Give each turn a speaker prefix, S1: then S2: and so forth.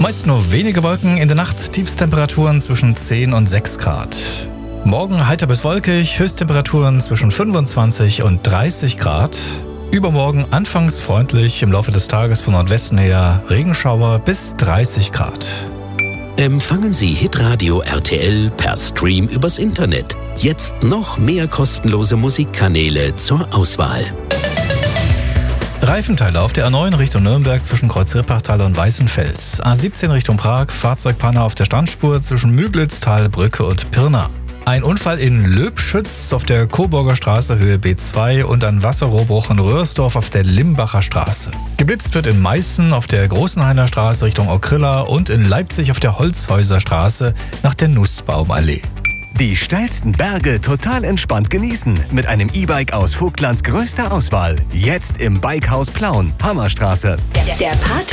S1: Meist nur wenige Wolken, in der Nacht Tiefstemperaturen zwischen 10 und 6 Grad. Morgen heiter bis wolkig, Höchsttemperaturen zwischen 25 und 30 Grad. Übermorgen anfangs freundlich, im Laufe des Tages von Nordwesten her Regenschauer bis 30 Grad.
S2: Empfangen Sie Hitradio RTL per Stream übers Internet. Jetzt noch mehr kostenlose Musikkanäle zur Auswahl.
S1: Reifenteile auf der A9 Richtung Nürnberg zwischen Kreuz-Rippachtal und Weißenfels. A17 Richtung Prag, Fahrzeugpanne auf der Standspur zwischen Müglitz, Talbrücke und Pirna. Ein Unfall in Löbschütz auf der Coburger Straße Höhe B2 und ein Wasserrohrbruch in Röhrsdorf auf der Limbacher Straße. Geblitzt wird in Meißen auf der Großenhainer Straße Richtung Okrilla und in Leipzig auf der Holzhäuser Straße nach der Nussbaumallee.
S3: Die steilsten Berge total entspannt genießen mit einem E-Bike aus Vogtlands größter Auswahl. Jetzt im Bikehaus Plauen, Hammerstraße.
S4: Der Pato